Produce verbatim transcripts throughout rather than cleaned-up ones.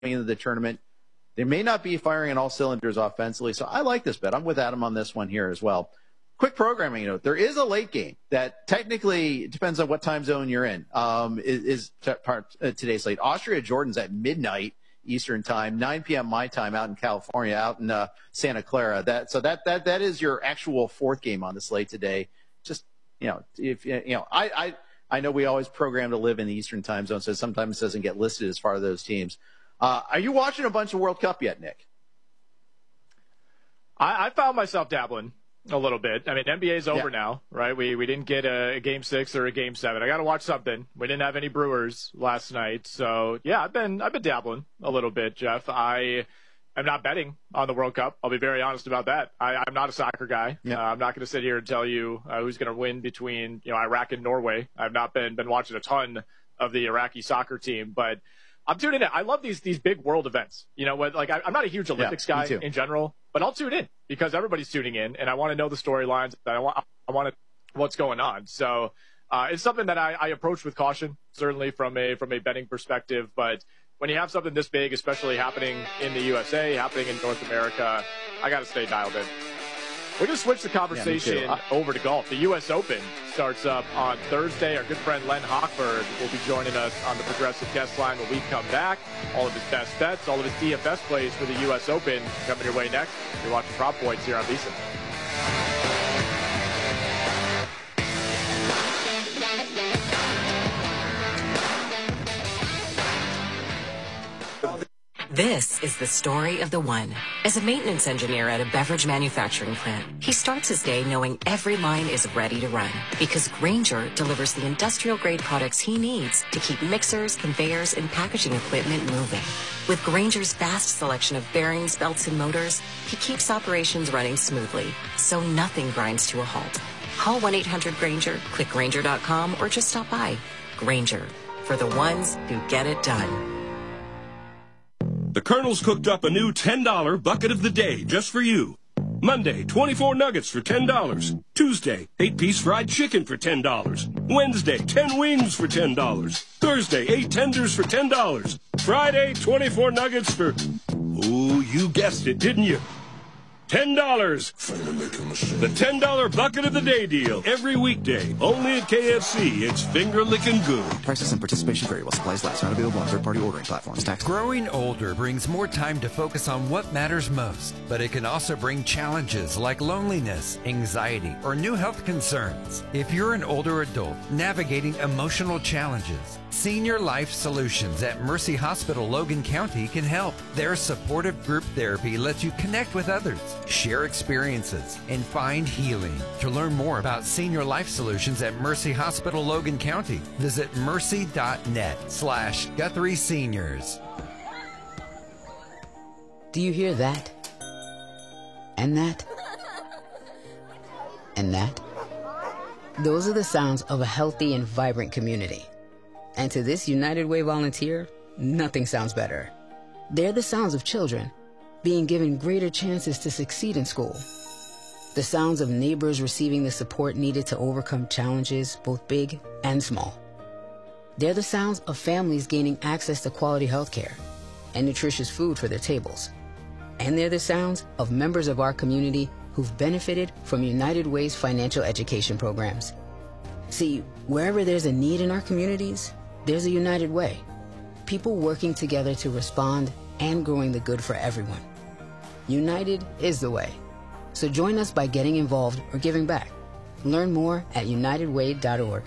into the tournament. They may not be firing on all cylinders offensively, so I like this bet. I'm with Adam on this one here as well. Quick programming note: there is a late game that technically depends on what time zone you're in. Um, is, is t- part uh, today's late. Austria Jordan's at midnight Eastern time, nine p.m. my time, out in California, out in uh, Santa Clara. That so that that that is your actual fourth game on the slate today. Just you know, if you know, I I I know we always program to live in the Eastern time zone, so sometimes it doesn't get listed as far as those teams. Uh, are you watching a bunch of World Cup yet, Nick? I, I found myself dabbling a little bit. I mean, N B A is over yeah. now, right? We we didn't get a, a game six or a game seven. I got to watch something. We didn't have any Brewers last night, so yeah, I've been I've been dabbling a little bit, Jeff. I am not betting on the World Cup. I'll be very honest about that. I, I'm not a soccer guy. Yeah. Uh, I'm not going to sit here and tell you uh, who's going to win between you know Iraq and Norway. I've not been been watching a ton of the Iraqi soccer team, but I'm tuning in. I love these these big world events. You know, what, like I, I'm not a huge Olympics yeah, guy in general, but I'll tune in because everybody's tuning in, and I want to know the storylines. I want I want to what's going on. So uh, it's something that I, I approach with caution, certainly from a from a betting perspective. But when you have something this big, especially happening in the U S A, happening in North America, I got to stay dialed in. We're going to switch the conversation yeah, over to golf. The U S Open starts up on Thursday. Our good friend Len Hochberg will be joining us on the Progressive Guest Line when we come back. All of his best bets, all of his D F S plays for the U S Open coming your way next. You're watching Prop Points here on VSiN. This is the story of the one. As a maintenance engineer at a beverage manufacturing plant, he starts his day knowing every line is ready to run because Grainger delivers the industrial-grade products he needs to keep mixers, conveyors, and packaging equipment moving. With Grainger's vast selection of bearings, belts, and motors, he keeps operations running smoothly, so nothing grinds to a halt. Call one eight hundred Grainger, click Grainger dot com, or just stop by. Grainger, for the ones who get it done. The Colonel's cooked up a new ten dollar bucket of the day just for you. Monday, twenty-four nuggets for ten dollars. Tuesday, eight piece fried chicken for ten dollars. Wednesday, ten wings for ten dollars. Thursday, eight tenders for ten dollars. Friday, twenty-four nuggets for... Ooh, you guessed it, didn't you? ten dollars. The ten dollar bucket of the day deal. Every weekday. Only at K F C. It's finger-licking good. Prices and participation vary while supplies last. Not available on third-party ordering platforms. Tax. Growing older brings more time to focus on what matters most, but it can also bring challenges like loneliness, anxiety, or new health concerns. If you're an older adult navigating emotional challenges, Senior Life Solutions at Mercy Hospital Logan County can help. Their supportive group therapy lets you connect with others, share experiences, and find healing. To learn more about Senior Life Solutions at Mercy Hospital Logan County, visit mercy.net slash Guthrie Seniors. Do you hear that? And that? And that? Those are the sounds of a healthy and vibrant community. And to this United Way volunteer, nothing sounds better. They're the sounds of children being given greater chances to succeed in school. The sounds of neighbors receiving the support needed to overcome challenges, both big and small. They're the sounds of families gaining access to quality health care and nutritious food for their tables. And they're the sounds of members of our community who've benefited from United Way's financial education programs. See, wherever there's a need in our communities, there's a United Way. People working together to respond and growing the good for everyone. United is the way. So join us by getting involved or giving back. Learn more at united way dot org.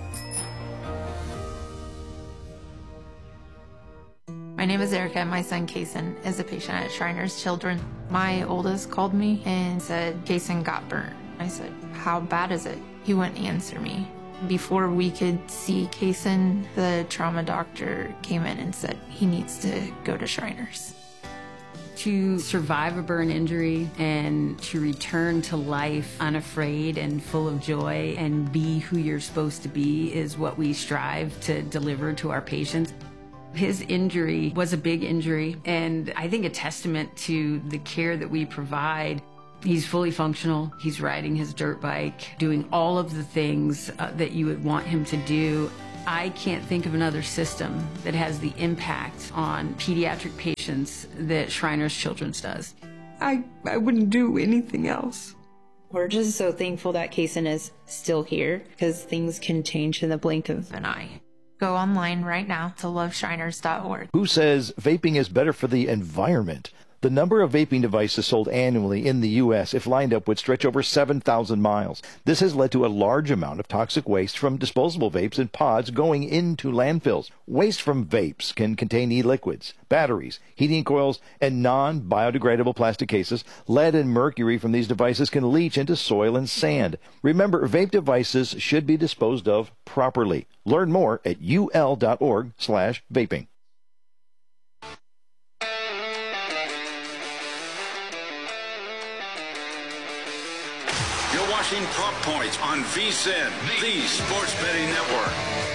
My name is Erica and my son Kason is a patient at Shriners Children. My oldest called me and said Kason got burnt. I said, how bad is it? He wouldn't answer me. Before we could see Kason, the trauma doctor came in and said he needs to go to Shriners. To survive a burn injury and to return to life unafraid and full of joy and be who you're supposed to be is what we strive to deliver to our patients. His injury was a big injury, and I think a testament to the care that we provide. He's fully functional. He's riding his dirt bike, doing all of the things uh, that you would want him to do. I can't think of another system that has the impact on pediatric patients that Shriners Children's does. I, I wouldn't do anything else. We're just so thankful that Kaysen is still here, because things can change in the blink of an eye. Go online right now to love shriners dot org. Who says vaping is better for the environment? The number of vaping devices sold annually in the U S, if lined up, would stretch over seven thousand miles. This has led to a large amount of toxic waste from disposable vapes and pods going into landfills. Waste from vapes can contain e-liquids, batteries, heating coils, and non-biodegradable plastic cases. Lead and mercury from these devices can leach into soil and sand. Remember, vape devices should be disposed of properly. Learn more at U L dot org slash vaping. Watching Prop Points on V S I N, the Sports Betting Network.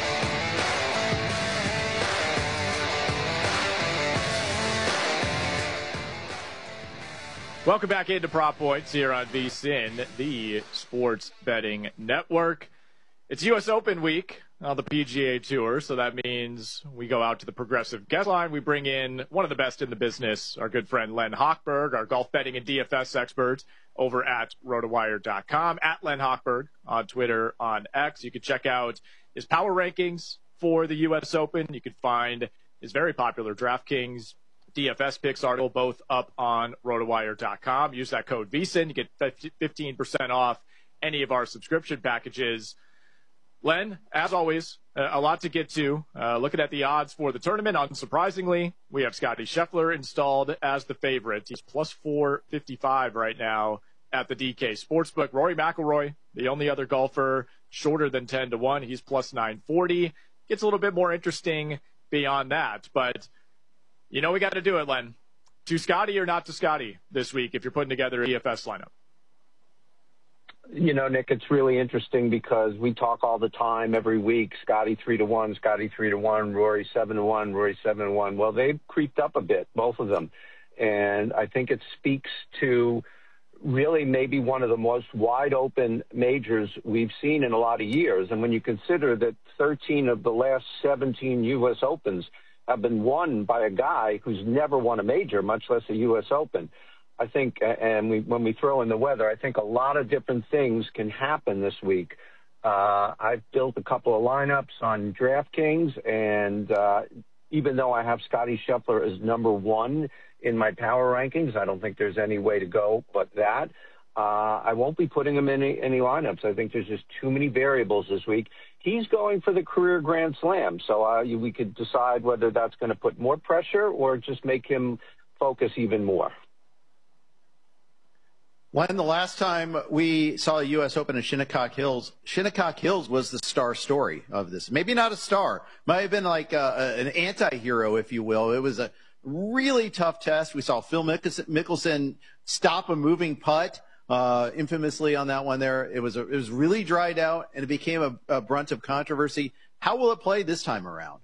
Welcome back into Prop Points here on V S I N, the Sports Betting Network. It's U S Open week on the P G A Tour, so that means we go out to the Progressive guest line. We bring in one of the best in the business, our good friend Len Hochberg, our golf betting and D F S expert over at rotowire dot com, at Len Hochberg on Twitter, on X. You can check out his power rankings for the U S Open. You can find his very popular DraftKings D F S picks article, both up on rotowire dot com. Use that code V S I N. You get fifteen percent off any of our subscription packages. Len, as always, a lot to get to. Uh, looking at the odds for the tournament, unsurprisingly, we have Scotty Scheffler installed as the favorite. He's plus four fifty-five right now at the D K Sportsbook. Rory McIlroy, the only other golfer shorter than ten to one, he's plus nine forty. Gets a little bit more interesting beyond that, but you know we got to do it, Len. To Scotty or not to Scotty this week if you're putting together a D F S lineup? You know, Nick, it's really interesting because we talk all the time, every week, Scotty three to one, Scotty three to one, Rory seven to one, Rory seven to one. Well, they've creeped up a bit, both of them. And I think it speaks to really maybe one of the most wide open majors we've seen in a lot of years. And when you consider that thirteen of the last seventeen U S Opens have been won by a guy who's never won a major, much less a U S Open. I think, and we, when we throw in the weather, I think a lot of different things can happen this week. Uh, I've built a couple of lineups on DraftKings, and uh, even though I have Scotty Scheffler as number one in my power rankings, I don't think there's any way to go but that. Uh, I won't be putting him in any, any lineups. I think there's just too many variables this week. He's going for the career Grand Slam, so uh, we could decide whether that's going to put more pressure or just make him focus even more. When the last time we saw a U S Open in Shinnecock Hills, Shinnecock Hills was the star story of this. Maybe not a star. Might have been like a, a, an anti-hero, if you will. It was a really tough test. We saw Phil Mickelson stop a moving putt, uh, infamously on that one there. It was, a, it was really dried out, and it became a, a brunt of controversy. How will it play this time around?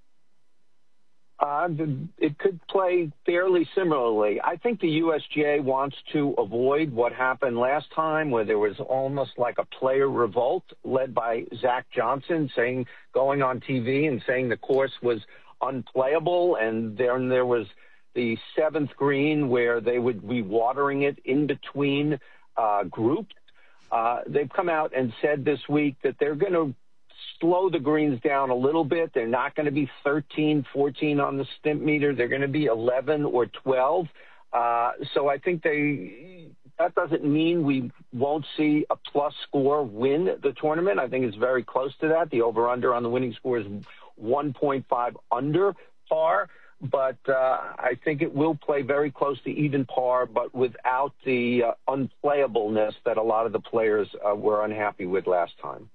Uh, it could play fairly similarly. I think the U S G A wants to avoid what happened last time, where there was almost like a player revolt led by Zach Johnson, saying, going on T V and saying the course was unplayable, and then there was the seventh green where they would be watering it in between uh, groups. Uh, they've come out and said this week that they're going to slow the greens down a little bit. They're not going to be thirteen, fourteen on the stimp meter. They're going to be eleven or twelve. Uh, so I think they, that doesn't mean we won't see a plus score win the tournament. I think it's very close to that. The over-under on the winning score is one point five under par. But uh, I think it will play very close to even par, but without the uh, unplayableness that a lot of the players uh, were unhappy with last time.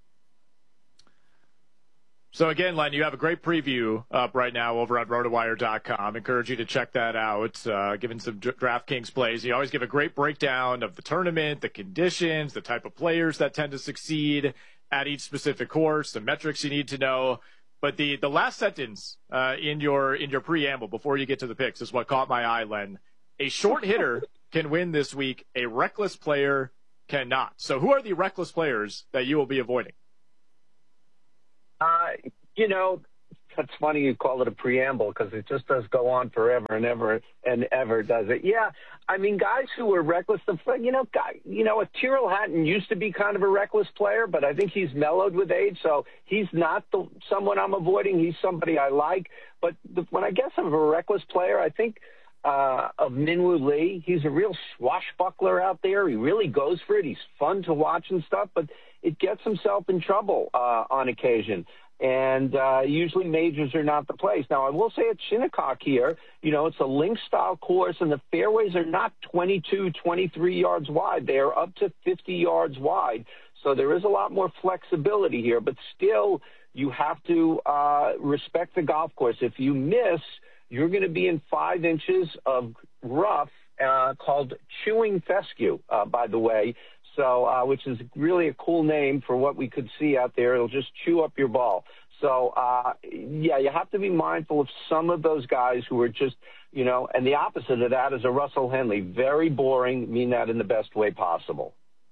So again, Len, you have a great preview up right now over at rotowire dot com. Encourage you to check that out, uh, giving some DraftKings plays. You always give a great breakdown of the tournament, the conditions, the type of players that tend to succeed at each specific course, the metrics you need to know. But the, the last sentence uh, in your in your preamble before you get to the picks is what caught my eye, Len. A short hitter can win this week. A reckless player cannot. So who are the reckless players that you will be avoiding? Uh, you know, it's funny you call it a preamble because it just does go on forever and ever and ever, does it? Yeah, I mean, guys who are reckless, you know, guy, you know, Tyrrell Hatton used to be kind of a reckless player, but I think he's mellowed with age, so he's not the, someone I'm avoiding. He's somebody I like. But the, when I guess of a reckless player, I think uh, of Minwoo Lee. He's a real swashbuckler out there. He really goes for it. He's fun to watch and stuff, but it gets himself in trouble uh, on occasion. And uh, usually majors are not the place. Now, I will say at Shinnecock here, you know, it's a link-style course, and the fairways are not twenty-two, twenty-three yards wide. They are up to fifty yards wide. So there is a lot more flexibility here. But still, you have to uh, respect the golf course. If you miss, you're going to be in five inches of rough uh, called chewing fescue, uh, by the way. So, uh, which is really a cool name for what we could see out there. It'll just chew up your ball. So, uh, yeah, you have to be mindful of some of those guys who are just, you know, and the opposite of that is a Russell Henley. Very boring, mean that in the best way possible.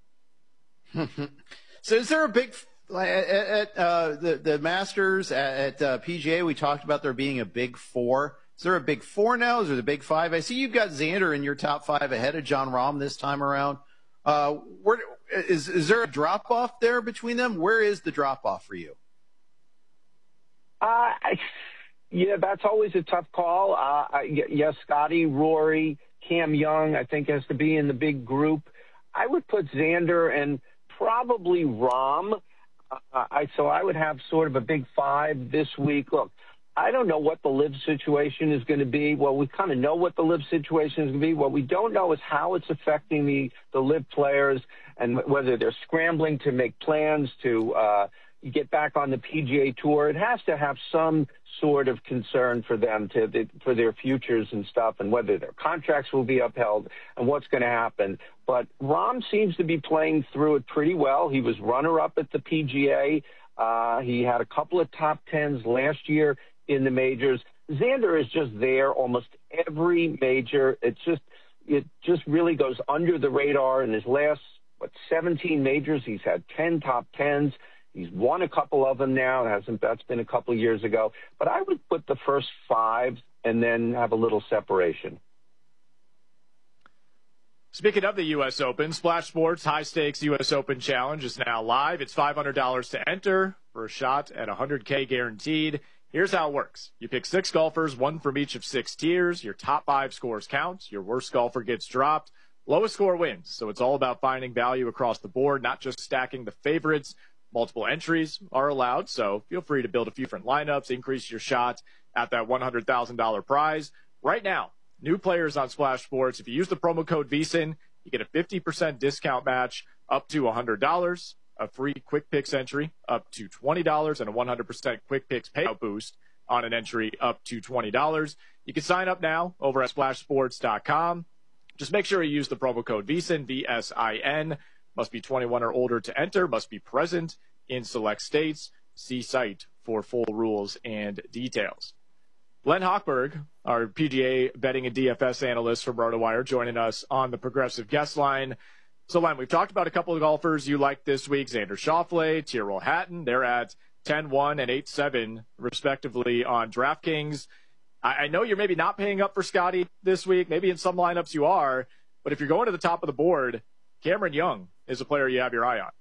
So is there a big, at, at uh, the, the Masters, at, at uh, P G A, we talked about there being a big four. Is there a big four now? Is there the big five? I see you've got Xander in your top five ahead of Jon Rahm this time around. Uh, where is is there a drop off there between them? Where is the drop off for you? Uh, I, yeah, that's always a tough call. Uh, I, yes, Scotty, Rory, Cam Young, I think has to be in the big group. I would put Xander and probably Rahm. Uh, I so I would have sort of a big five this week. Look, I don't know what the live situation is going to be. Well, we kind of know what the live situation is going to be. What we don't know is how it's affecting the, the live players and whether they're scrambling to make plans to uh, get back on the P G A Tour. It has to have some sort of concern for them to the, for their futures and stuff, and whether their contracts will be upheld and what's going to happen. But Rahm seems to be playing through it pretty well. He was runner-up at the P G A. Uh, he had a couple of top tens last year in the majors. Xander is just there almost every major. It's just, it just really goes under the radar. In his last, what, seventeen majors, he's had ten top tens. He's won a couple of them now. It hasn't, that's been a couple of years ago. But I would put the first five and then have a little separation. Speaking of the U S Open, Splash Sports high-stakes U S Open Challenge is now live. It's five hundred dollars to enter for a shot at one hundred K guaranteed. Here's how it works. You pick six golfers, one from each of six tiers. Your top five scores count. Your worst golfer gets dropped. Lowest score wins. So it's all about finding value across the board, not just stacking the favorites. Multiple entries are allowed, so feel free to build a few different lineups, increase your shot at that one hundred thousand dollars prize. Right now, new players on Splash Sports, if you use the promo code V S I N, you get a fifty percent discount match up to one hundred dollars. A free Quick Picks entry up to twenty dollars, and a one hundred percent Quick Picks payout boost on an entry up to twenty dollars. You can sign up now over at splash sports dot com. Just make sure you use the promo code V S I N, V S I N. Must be twenty-one or older to enter. Must be present in select states. See site for full rules and details. Len Hochberg, our P G A betting and D F S analyst from RotoWire, joining us on the Progressive guest line. So, Len, we've talked about a couple of golfers you like this week, Xander Schauffele, Tyrrell Hatton. They're at ten one and eight seven, respectively, on DraftKings. I, I know you're maybe not paying up for Scotty this week. Maybe in some lineups you are. But if you're going to the top of the board, Cameron Young is a player you have your eye on.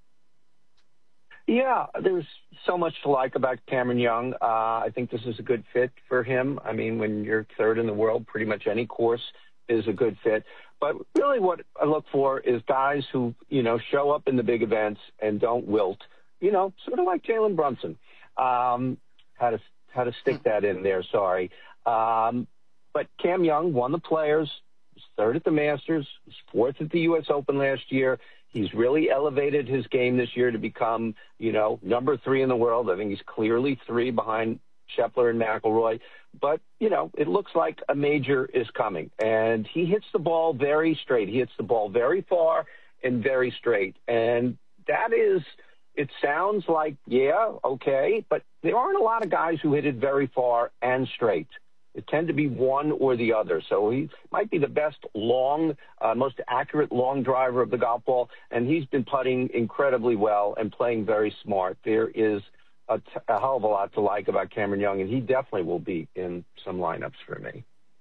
Yeah, there's so much to like about Cameron Young. Uh, I think this is a good fit for him. I mean, when you're third in the world, pretty much any course is a good fit. But really what I look for is guys who, you know, show up in the big events and don't wilt, you know, sort of like Jalen Brunson. Um, how to, how to stick that in there, sorry. Um, but Cam Young won the Players, was third at the Masters, was fourth at the U S Open last year. He's really elevated his game this year to become, you know, number three in the world. I think he's clearly three behind Scheffler and McIlroy. But, you know, it looks like a major is coming. And he hits the ball very straight. He hits the ball very far and very straight. And that is, it sounds like, yeah, okay, but there aren't a lot of guys who hit it very far and straight. It tend to be one or the other. So he might be the best long, uh, most accurate long driver of the golf ball, and he's been putting incredibly well and playing very smart. There is a, t- a hell of a lot to like about Cameron Young, and he definitely will be in some lineups for me.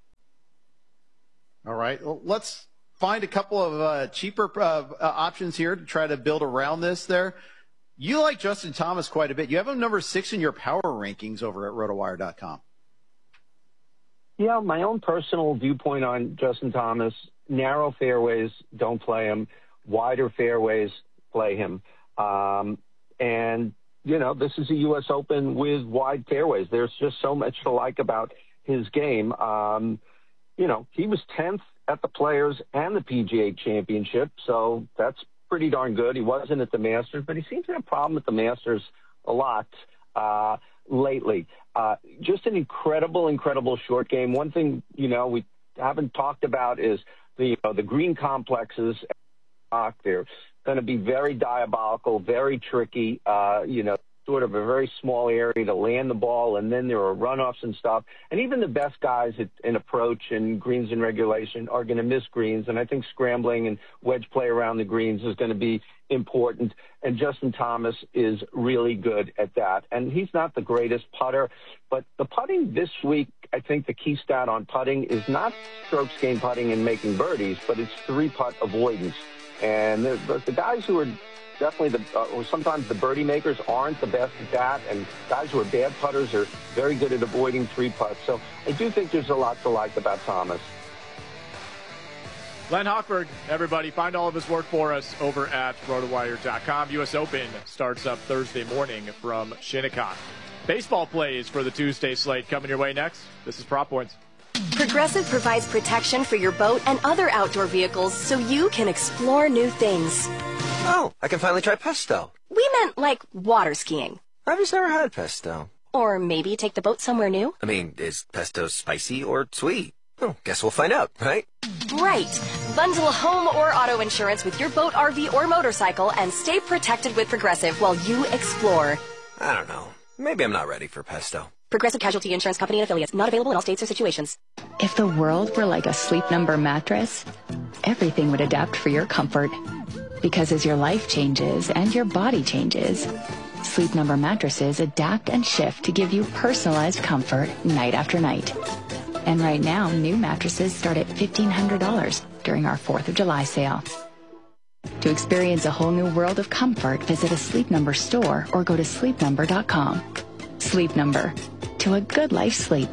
All right. Well, let's find a couple of uh, cheaper uh, uh, options here to try to build around this there. You like Justin Thomas quite a bit. You have him number six in your power rankings over at rotowire dot com. Yeah, my own personal viewpoint on Justin Thomas, narrow fairways, don't play him. Wider fairways, play him. Um, and, you know, this is a U S Open with wide fairways. There's just so much to like about his game. Um, you know, he was tenth at the Players and the P G A Championship, so that's pretty darn good. He wasn't at the Masters, but he seems to have a problem with the Masters a lot uh, lately. Uh, just an incredible, incredible short game. One thing, you know, we haven't talked about is the, you know, the green complexes. They're going to be very diabolical, very tricky, uh, you know, sort of a very small area to land the ball, and then there are runoffs and stuff. And even the best guys at, in approach and greens in regulation are going to miss greens. And I think scrambling and wedge play around the greens is going to be important. And Justin Thomas is really good at that. And he's not the greatest putter, but the putting this week, I think the key stat on putting is not strokes gained putting and making birdies, but it's three putt avoidance. And the, the, the guys who are definitely the, uh, or sometimes the birdie makers aren't the best at that, and guys who are bad putters are very good at avoiding three putts. So I do think there's a lot to like about Thomas. Glenn Hochberg, everybody, find all of his work for us over at rotowire dot com. U S Open starts up Thursday morning from Shinnecock. Baseball plays for the Tuesday slate coming your way next. This is Prop Points. Progressive provides protection for your boat and other outdoor vehicles so you can explore new things. Oh, I can finally try pesto. We meant like water skiing. I've just never had pesto. Or maybe take the boat somewhere new. I mean, is pesto spicy or sweet? Oh, guess we'll find out, right? Right. Bundle home or auto insurance with your boat, R V, or motorcycle and stay protected with Progressive while you explore. I don't know. Maybe I'm not ready for pesto. Progressive Casualty Insurance Company and affiliates. Not available in all states or situations. If the world were like a Sleep Number mattress, everything would adapt for your comfort. Because as your life changes and your body changes, Sleep Number mattresses adapt and shift to give you personalized comfort night after night. And right now, new mattresses start at fifteen hundred dollars during our fourth of July sale. To experience a whole new world of comfort, visit a Sleep Number store or go to sleep number dot com. Sleep Number. To a good life sleep.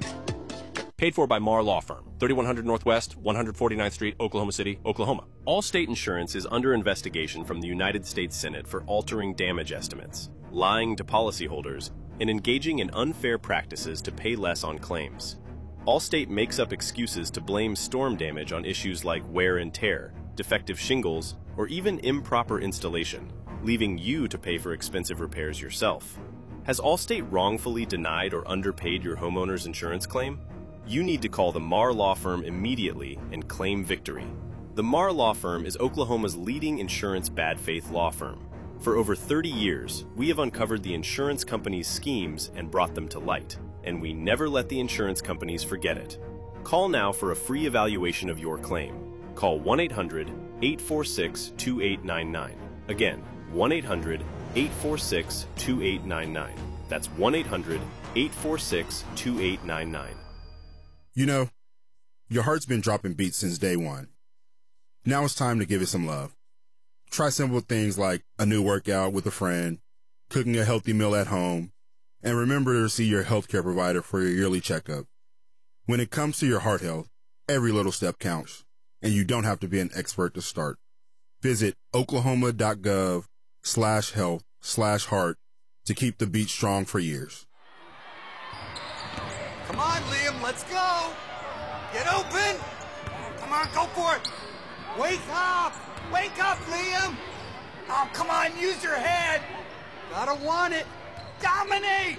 Paid for by Marr Law Firm, thirty-one hundred Northwest, one forty-ninth Street, Oklahoma City, Oklahoma. Allstate Insurance is under investigation from the United States Senate for altering damage estimates, lying to policyholders, and engaging in unfair practices to pay less on claims. Allstate makes up excuses to blame storm damage on issues like wear and tear, defective shingles, or even improper installation, leaving you to pay for expensive repairs yourself. Has Allstate wrongfully denied or underpaid your homeowner's insurance claim? You need to call the Marr Law Firm immediately and claim victory. The Marr Law Firm is Oklahoma's leading insurance bad faith law firm. For over thirty years, we have uncovered the insurance companies' schemes and brought them to light, and we never let the insurance companies forget it. Call now for a free evaluation of your claim. Call one eight hundred, eight four six, two eight nine nine. Again, one eight hundred, eight four six, two eight nine nine. That's one eight hundred, eight four six, two eight nine nine. You know, your heart's been dropping beats since day one. Now it's time to give it some love. Try simple things like a new workout with a friend, cooking a healthy meal at home, and remember to see your healthcare provider for your yearly checkup. When it comes to your heart health, every little step counts, and you don't have to be an expert to start. Visit oklahoma.gov slash health slash heart to keep the beat strong for years. Come on, Liam, let's go. Get open. Come on, go for it. Wake up. Wake up, Liam. Oh, come on, use your head. Gotta want it. Dominate.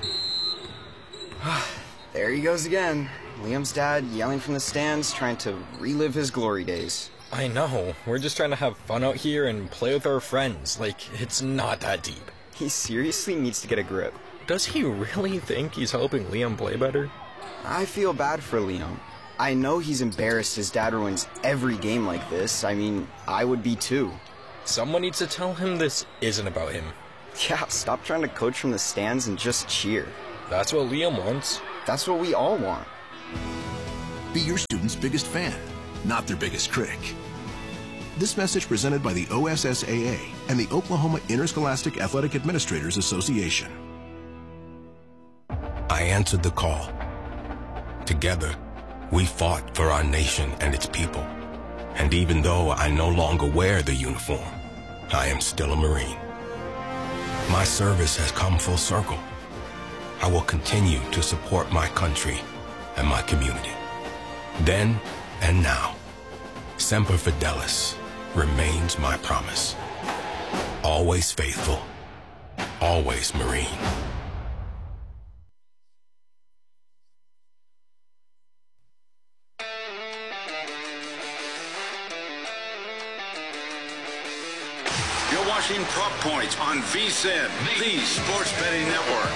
There he goes again. Liam's dad yelling from the stands, trying to relive his glory days. I know. We're just trying to have fun out here and play with our friends. Like, it's not that deep. He seriously needs to get a grip. Does he really think he's helping Liam play better? I feel bad for Liam. I know he's embarrassed his dad ruins every game like this. I mean, I would be too. Someone needs to tell him this isn't about him. Yeah, stop trying to coach from the stands and just cheer. That's what Liam wants. That's what we all want. Be your student's biggest fan, not their biggest critic. This message presented by the O S S A A and the Oklahoma Interscholastic Athletic Administrators Association. I answered the call. Together, we fought for our nation and its people. And even though I no longer wear the uniform, I am still a Marine. My service has come full circle. I will continue to support my country and my community. Then and now, Semper Fidelis remains my promise. Always faithful, always Marine. You're watching Prop Points on V S I N, the Sports Betting Network.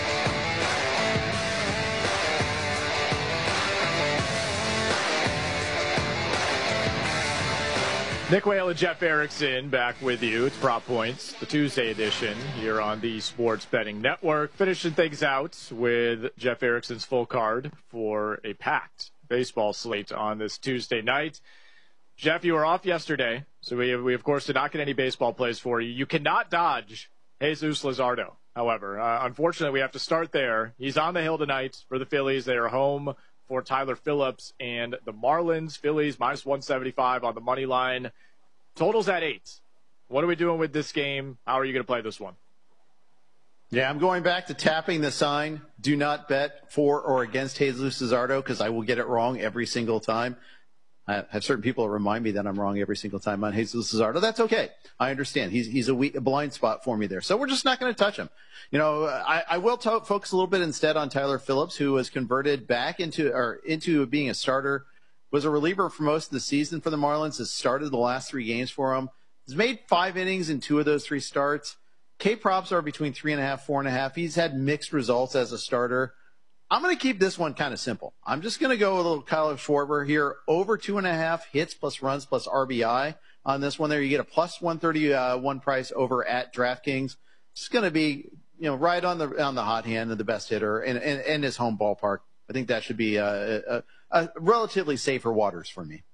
Nick Whale and Jeff Erickson back with you. It's Prop Points, the Tuesday edition here on the Sports Betting Network. Finishing things out with Jeff Erickson's full card for a packed baseball slate on this Tuesday night. Jeff, you were off yesterday, so we, we of course, did not get any baseball plays for you. You cannot dodge Jesus Luzardo, however. Uh, unfortunately, we have to start there. He's on the hill tonight for the Phillies. They are home for Tyler Phillips and the Marlins. Phillies minus one seventy-five on the money line. Total's at eight. What are we doing with this game? How are you going to play this one? Yeah, I'm going back to tapping the sign. Do not bet for or against Jesus Luzardo because I will get it wrong every single time. I have certain people that remind me that I'm wrong every single time on Jesus Luzardo. That's okay. I understand. He's he's a, weak, a blind spot for me there. So we're just not going to touch him. You know, I, I will to- focus a little bit instead on Tyler Phillips, who was converted back into or into being a starter, was a reliever for most of the season for the Marlins, has started the last three games for him. He's made five innings in two of those three starts. K-props are between three and a half, four and a half. He's had mixed results as a starter. I'm going to keep this one kind of simple. I'm just going to go with a little Kyle Schwarber here, over two and a half hits plus runs plus R B I on this one there. You get a plus one thirty-one price over at DraftKings. It's going to be, you know, right on the on the hot hand of the best hitter and, and, and his home ballpark. I think that should be a, a, a relatively safer waters for me.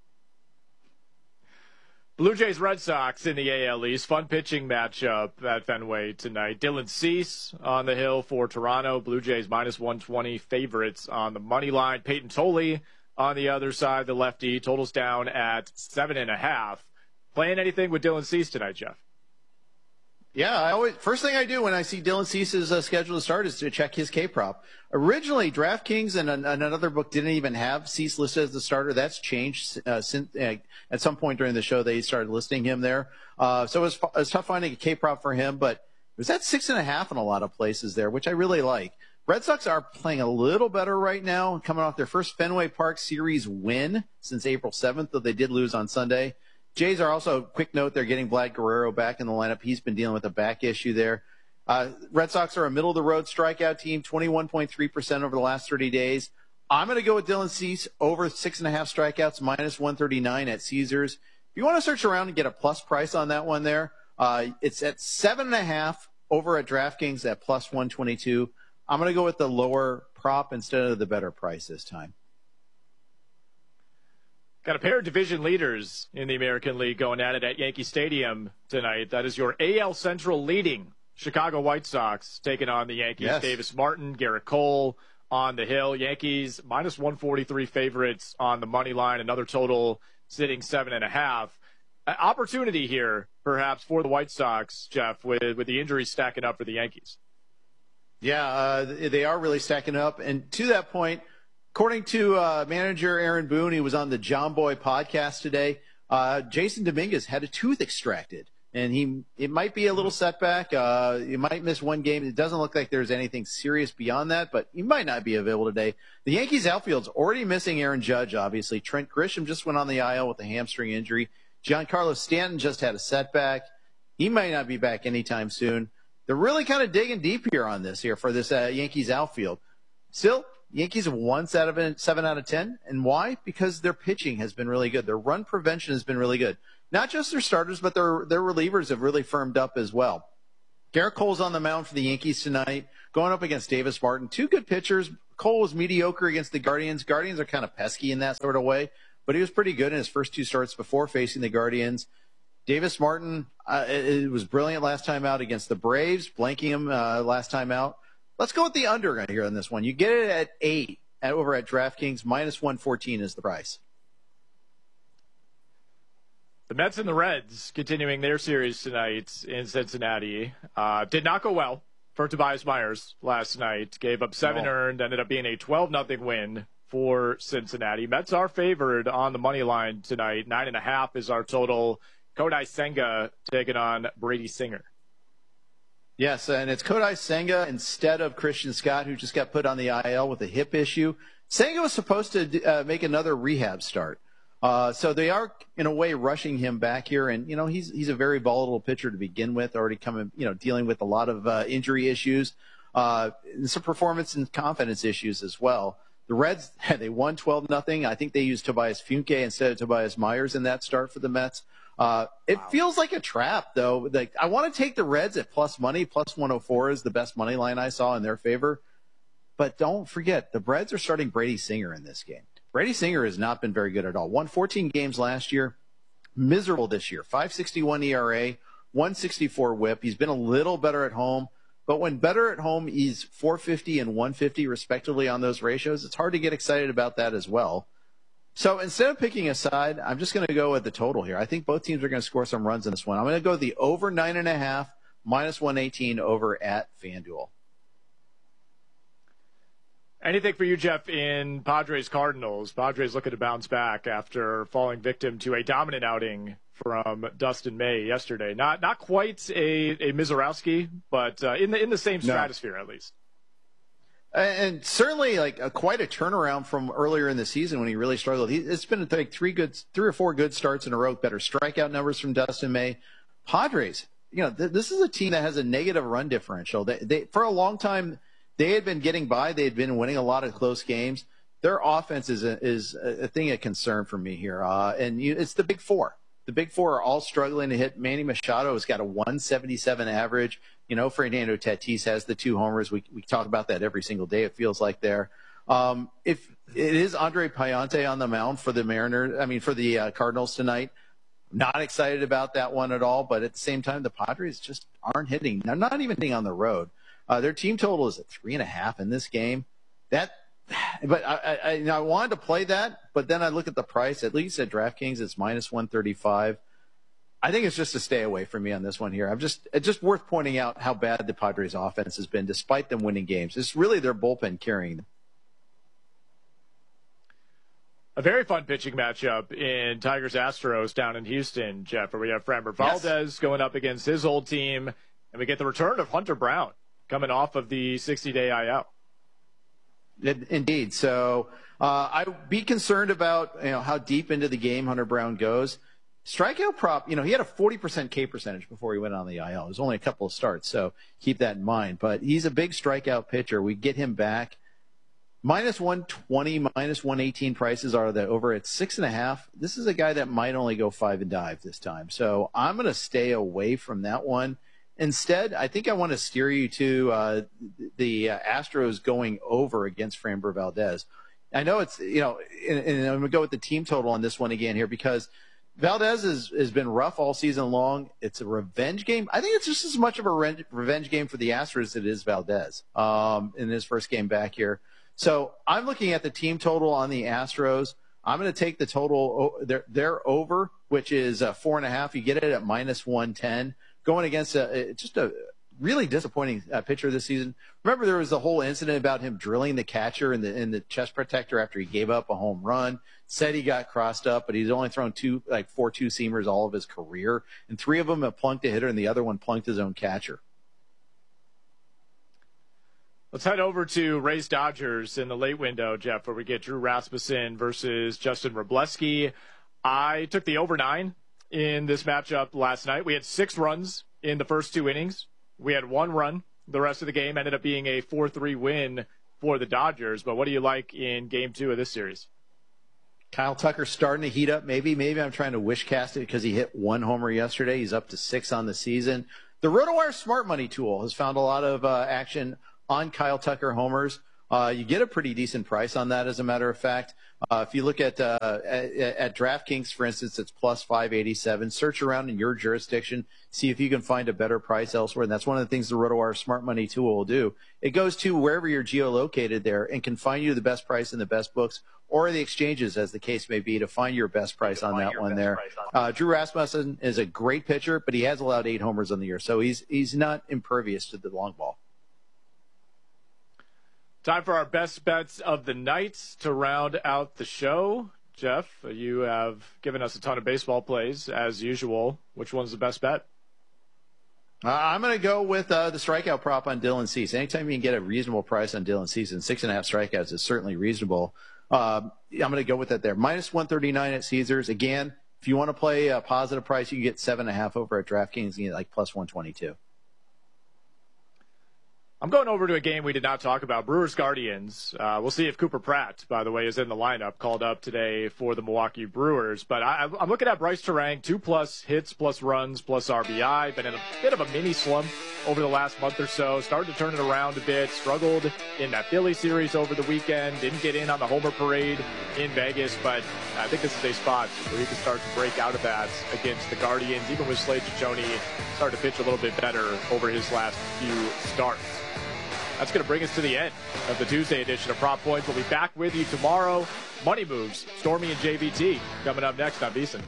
Blue Jays Red Sox in the A L East. Fun pitching matchup at Fenway tonight. Dylan Cease on the hill for Toronto. Blue Jays minus one twenty favorites on the money line. Peyton Tolley on the other side, the lefty. Totals down at seven and a half. Playing anything with Dylan Cease tonight, Jeff? Yeah, I always first thing I do when I see Dylan Cease's uh, schedule to start is to check his K-prop. Originally, DraftKings and an, another book didn't even have Cease listed as the starter. That's changed uh, since uh, at some point during the show they started listing him there. Uh, so it was, it was tough finding a K-prop for him, but it was at six and a half in a lot of places there, which I really like. Red Sox are playing a little better right now, coming off their first Fenway Park Series win since April seventh, though they did lose on Sunday. Jays are also, quick note, they're getting Vlad Guerrero back in the lineup. He's been dealing with a back issue there. Uh, Red Sox are a middle-of-the-road strikeout team, twenty-one point three percent over the last thirty days. I'm going to go with Dylan Cease over six and a half strikeouts, minus one thirty-nine at Caesars. If you want to search around and get a plus price on that one there, uh, it's at seven and a half over at DraftKings at plus one twenty-two. I'm going to go with the lower prop instead of the better price this time. Got a pair of division leaders in the American League going at it at Yankee Stadium tonight. That is your A L Central leading Chicago White Sox taking on the Yankees. Yes. Davis Martin, Garrett Cole on the hill. Yankees minus one forty-three favorites on the money line. Another total sitting seven and a half. An opportunity here, perhaps, for the White Sox, Jeff, with, with the injuries stacking up for the Yankees. Yeah, uh, they are really stacking up. And to that point, according to uh, manager Aaron Boone, he was on the John Boy podcast today. Uh, Jason Dominguez had a tooth extracted, and he it might be a little setback. Uh, he might miss one game. It doesn't look like there's anything serious beyond that, but he might not be available today. The Yankees outfield's already missing Aaron Judge, obviously. Trent Grisham just went on the I L with a hamstring injury. Giancarlo Stanton just had a setback. He might not be back anytime soon. They're really kind of digging deep here on this here for this uh, Yankees outfield. Still, Yankees have won seven, seven out of ten. And why? Because their pitching has been really good. Their run prevention has been really good. Not just their starters, but their, their relievers have really firmed up as well. Garrett Cole's on the mound for the Yankees tonight, going up against Davis Martin. Two good pitchers. Cole was mediocre against the Guardians. Guardians are kind of pesky in that sort of way, but he was pretty good in his first two starts before facing the Guardians. Davis Martin, uh, it, it was brilliant last time out against the Braves, blanking him uh, last time out. Let's go with the under here on this one. You get it at eight at, over at DraftKings. minus one fourteen is the price. The Mets and the Reds continuing their series tonight in Cincinnati. Uh, did not go well for Tobias Myers last night. Gave up seven No. earned, ended up being a twelve nothing win for Cincinnati. Mets are favored on the money line tonight. Nine and a half is our total. Kodai Senga taking on Brady Singer. Yes, and it's Kodai Senga instead of Christian Scott, who just got put on the I L with a hip issue. Senga was supposed to uh, make another rehab start. Uh, so they are, in a way, rushing him back here. And, you know, he's he's a very volatile pitcher to begin with, already coming, you know, dealing with a lot of uh, injury issues, uh, and some performance and confidence issues as well. The Reds, they won twelve nothing. I think they used Tobias Funke instead of Tobias Myers in that start for the Mets. Uh, it wow. feels like a trap, though. Like, I want to take the Reds at plus money. Plus one oh four is the best money line I saw in their favor. But don't forget, the Reds are starting Brady Singer in this game. Brady Singer has not been very good at all. Won fourteen games last year. Miserable this year. five sixty-one E R A, one sixty-four whip. He's been a little better at home. But when better at home, he's four fifty and one fifty respectively on those ratios. It's hard to get excited about that as well. So instead of picking a side, I'm just going to go with the total here. I think both teams are going to score some runs in this one. I'm going to go the over nine and a half, minus one eighteen over at FanDuel. Anything for you, Jeff, in Padres Cardinals? Padres looking to bounce back after falling victim to a dominant outing from Dustin May yesterday. Not not quite a, a Mizorowski, but uh, in the in the same stratosphere no. at least. And certainly, like a, quite a turnaround from earlier in the season when he really struggled. He, it's been like three good, three or four good starts in a row. Better strikeout numbers from Dustin May. Padres, you know, th- this is a team that has a negative run differential. They, they for a long time they had been getting by. They had been winning a lot of close games. Their offense is a, is a thing of concern for me here. Uh, and you, it's the big four. The big four are all struggling to hit. Manny Machado has got a one seventy-seven average. You know, Fernando Tatis has the two homers. We we talk about that every single day, it feels like there. Um, if it is Andre Payante on the mound for the Mariners, I mean, for the uh, Cardinals tonight, not excited about that one at all. But at the same time, the Padres just aren't hitting. They're not even hitting on the road. Uh, their team total is at three and a half in this game. That, but I, I, you know, I wanted to play that, but then I look at the price. At least at DraftKings, it's minus one thirty-five. I think it's just a stay away from me on this one here. I'm just, it's just worth pointing out how bad the Padres offense has been, despite them winning games. It's really their bullpen carrying them. A very fun pitching matchup in Tigers Astros down in Houston, Jeff, where we have Framber Valdez yes. going up against his old team, and we get the return of Hunter Brown coming off of the sixty-day I L. Indeed. So uh, I'd be concerned about, you know, how deep into the game Hunter Brown goes. Strikeout prop, you know, he had a forty percent K percentage before he went on the I L. It was only a couple of starts, so keep that in mind. But he's a big strikeout pitcher. We get him back. minus one twenty, minus one eighteen prices are the over at six and a half. This is a guy that might only go five and dive this time. So I'm going to stay away from that one. Instead, I think I want to steer you to uh, the uh, Astros going over against Framber Valdez. I know it's, you know, and, and I'm going to go with the team total on this one again here because Valdez has, has been rough all season long. It's a revenge game. I think it's just as much of a re- revenge game for the Astros as it is Valdez um, in his first game back here. So I'm looking at the team total on the Astros. I'm going to take the total. They're, they're over, which is uh, four and a half. You get it at minus one ten. Going against a, just a really disappointing uh, pitcher this season. Remember, there was the whole incident about him drilling the catcher in the in the chest protector after he gave up a home run. Said he got crossed up, but he's only thrown two, like four two seamers all of his career, and three of them have plunked a hitter, and the other one plunked his own catcher. Let's head over to Rays Dodgers in the late window, Jeff, where we get Drew Rasmussen versus Justin Wroblewski. I took the over nine in this matchup last night. We had six runs in the first two innings. We had one run. The rest of the game ended up being a four three win for the Dodgers. But what do you like in game two of this series? Kyle Tucker starting to heat up. Maybe, maybe I'm trying to wish cast it because he hit one homer yesterday. He's up to six on the season. The RotoWire Smart Money tool has found a lot of uh, action on Kyle Tucker homers. Uh, you get a pretty decent price on that, as a matter of fact. Uh, if you look at, uh, at at DraftKings, for instance, it's plus five eighty-seven. Search around in your jurisdiction, see if you can find a better price elsewhere. And that's one of the things the RotoWire Smart Money tool will do. It goes to wherever you're geolocated there and can find you the best price in the best books or the exchanges, as the case may be, to find your best price on that one there. Uh, Drew Rasmussen is a great pitcher, but he has allowed eight homers on the year, so he's he's not impervious to the long ball. Time for our best bets of the night to round out the show. Jeff, you have given us a ton of baseball plays, as usual. Which one's the best bet? Uh, I'm going to go with uh, the strikeout prop on Dylan Cease. Anytime you can get a reasonable price on Dylan Cease, and six and a half strikeouts is certainly reasonable. Uh, I'm going to go with that there. Minus one thirty-nine at Caesars. Again, if you want to play a positive price, you can get seven and a half over at DraftKings. You get like plus one twenty-two. I'm going over to a game we did not talk about, Brewers Guardians. Uh, we'll see if Cooper Pratt, by the way, is in the lineup, called up today for the Milwaukee Brewers. But I, I'm looking at Bryce Terang, two plus hits, plus runs, plus R B I. Been in a bit of a mini slump over the last month or so. Started to turn it around a bit. Struggled in that Philly series over the weekend. Didn't get in on the homer parade in Vegas. But I think this is a spot where he can start to break out of that against the Guardians. Even with Slade Ciccone started to pitch a little bit better over his last few starts. That's going to bring us to the end of the Tuesday edition of Prop Points. We'll be back with you tomorrow. Money Moves, Stormy and J V T coming up next on VSiN.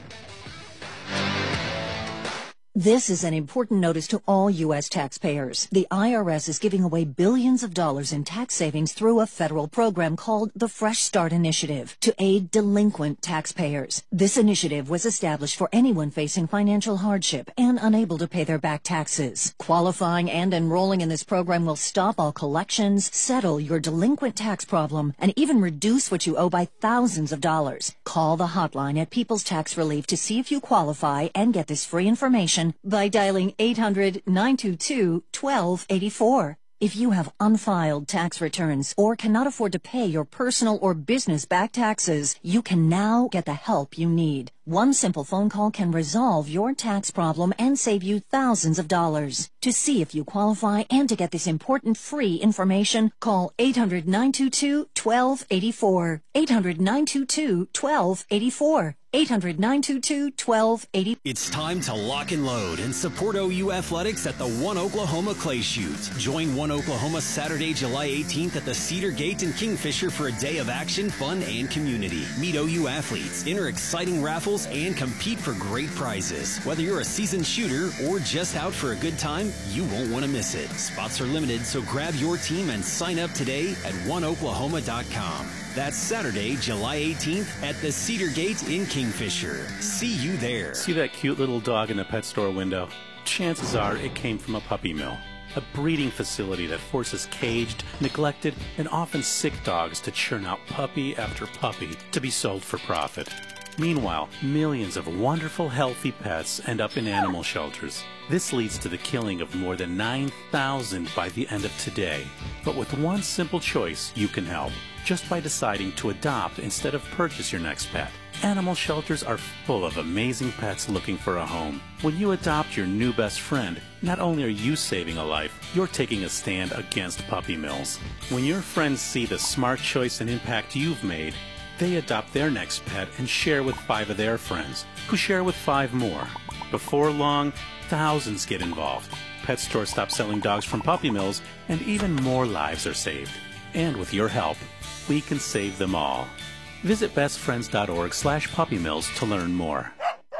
This is an important notice to all U S taxpayers. The I R S is giving away billions of dollars in tax savings through a federal program called the Fresh Start Initiative to aid delinquent taxpayers. This initiative was established for anyone facing financial hardship and unable to pay their back taxes. Qualifying and enrolling in this program will stop all collections, settle your delinquent tax problem, and even reduce what you owe by thousands of dollars. Call the hotline at People's Tax Relief to see if you qualify and get this free information by dialing eight hundred, nine two two, one two eight four. If you have unfiled tax returns or cannot afford to pay your personal or business back taxes, you can now get the help you need. One simple phone call can resolve your tax problem and save you thousands of dollars. To see if you qualify and to get this important free information, call eight hundred, nine two two, one two eight four. eight hundred, nine two two, one two eight four. eight hundred, nine two two, one two eight four. It's time to lock and load and support O U Athletics at the One Oklahoma Clay Shoot. Join One Oklahoma Saturday, July eighteenth at the Cedar Gate in Kingfisher for a day of action, fun, and community. Meet O U athletes, enter exciting raffles, and compete for great prizes. Whether you're a seasoned shooter or just out for a good time, you won't want to miss it. Spots are limited, so grab your team and sign up today at one oklahoma dot com. That's Saturday, July eighteenth at the Cedar Gate in Kingfisher. See you there. See that cute little dog in the pet store window? Chances are it came from a puppy mill, a breeding facility that forces caged, neglected, and often sick dogs to churn out puppy after puppy to be sold for profit. Meanwhile, millions of wonderful, healthy pets end up in animal shelters. This leads to the killing of more than nine thousand by the end of today. But with one simple choice, you can help, just by deciding to adopt instead of purchase your next pet. Animal shelters are full of amazing pets looking for a home. When you adopt your new best friend, not only are you saving a life, you're taking a stand against puppy mills. When your friends see the smart choice and impact you've made, they adopt their next pet and share with five of their friends, who share with five more. Before long, thousands get involved. Pet stores stop selling dogs from puppy mills, and even more lives are saved. And with your help, we can save them all. Visit bestfriends.org slash puppymills to learn more.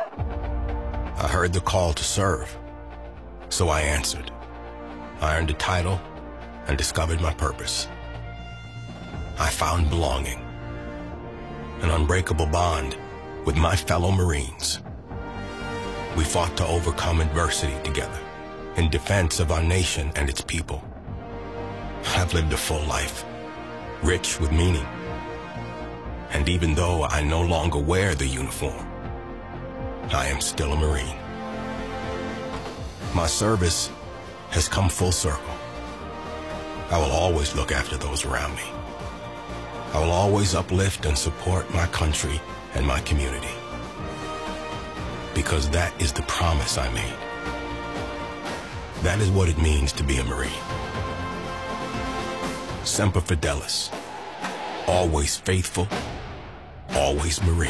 I heard the call to serve, so I answered. I earned a title and discovered my purpose. I found belonging, an unbreakable bond with my fellow Marines. We fought to overcome adversity together in defense of our nation and its people. I've lived a full life, rich with meaning. And even though I no longer wear the uniform, I am still a Marine. My service has come full circle. I will always look after those around me. I will always uplift and support my country and my community. Because that is the promise I made. That is what it means to be a Marine. Semper Fidelis. Always faithful, always Marine.